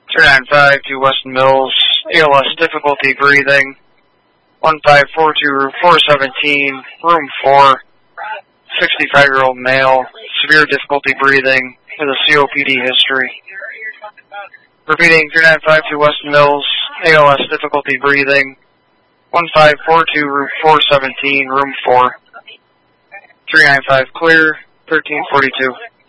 295 to Weston Mills, ALS difficulty breathing. 1542 Route 417, room 4, 65-year-old male, severe difficulty breathing with a COPD history. Repeating, 395 to Weston Mills, ALS difficulty breathing. 1542 Route 417, room 4. 395 clear, 1342.